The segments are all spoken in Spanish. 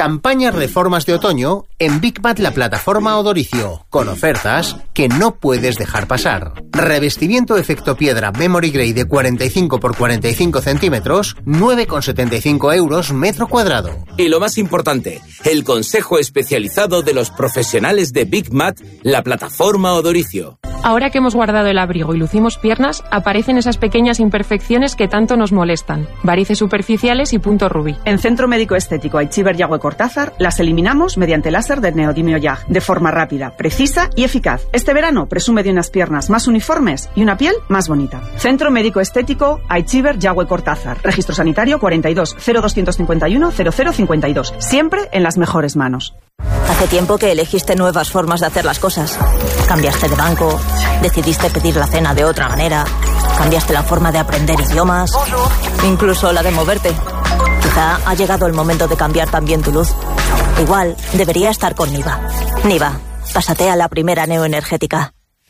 Campañas reformas de otoño en BigMat, la plataforma Odoricio, con ofertas que no puedes dejar pasar. Revestimiento efecto piedra Memory Grey de 45 por 45 centímetros, 9,75 euros metro cuadrado. Y lo más importante, el consejo especializado de los profesionales de BigMat, la plataforma Odoricio. Ahora que hemos guardado el abrigo y lucimos piernas, aparecen esas pequeñas imperfecciones que tanto nos molestan. Varices superficiales y punto rubí. En Centro Médico Estético Aichiber Yagüe Cortázar las eliminamos mediante láser de neodimio YAG, de forma rápida, precisa y eficaz. Este verano presume de unas piernas más uniformes y una piel más bonita. Centro Médico Estético Aichiber Yagüe Cortázar. Registro sanitario 42 0251 0052. Siempre en las mejores manos. Hace tiempo que elegiste nuevas formas de hacer las cosas. Cambiaste de banco, decidiste pedir la cena de otra manera, cambiaste la forma de aprender idiomas, incluso la de moverte. Quizá ha llegado el momento de cambiar también tu luz. Igual debería estar con Niva. Niva, pásate a la primera neoenergética.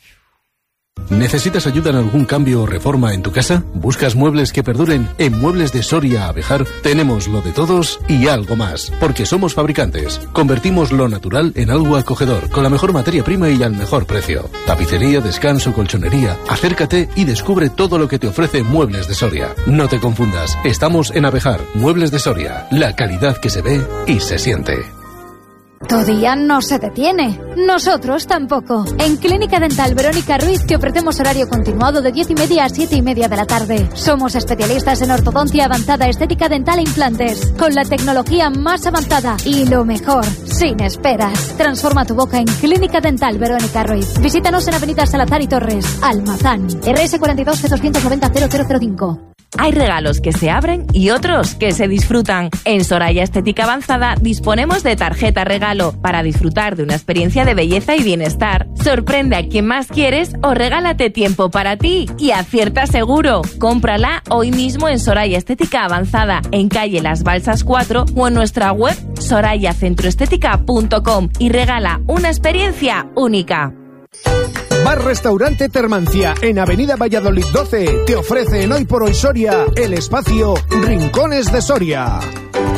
¿Necesitas ayuda en algún cambio o reforma en tu casa? ¿Buscas muebles que perduren? En Muebles de Soria Abejar tenemos lo de todos y algo más, porque somos fabricantes. Convertimos lo natural en algo acogedor, con la mejor materia prima y al mejor precio. Tapicería, descanso, colchonería. Acércate y descubre todo lo que te ofrece Muebles de Soria. No te confundas, estamos en Abejar. Muebles de Soria, la calidad que se ve y se siente. Tu día no se detiene. Nosotros tampoco. En Clínica Dental Verónica Ruiz te ofrecemos horario continuado de 10:30 a 7:30 de la tarde. Somos especialistas en ortodoncia avanzada, estética dental e implantes, con la tecnología más avanzada y lo mejor, sin esperas. Transforma tu boca en Clínica Dental Verónica Ruiz. Visítanos en Avenida Salazar y Torres, Almazán. RS 42 290 0005. Hay regalos que se abren y otros que se disfrutan. En Soraya Estética Avanzada disponemos de tarjeta regalo para disfrutar de una experiencia de belleza y bienestar. Sorprende a quien más quieres o regálate tiempo para ti y acierta seguro. Cómprala hoy mismo en Soraya Estética Avanzada, en calle Las Balsas 4 o en nuestra web sorayacentroestética.com y regala una experiencia única. Bar Restaurante Termancia, en Avenida Valladolid 12, te ofrece en Hoy por Hoy Soria el espacio Rincones de Soria.